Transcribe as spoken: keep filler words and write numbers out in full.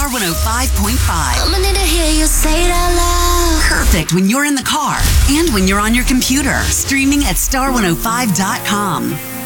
one oh five point five. I'ma need to hear you say it out loud. Perfect when you're in the car and when you're on your computer. Streaming at star one oh five dot com.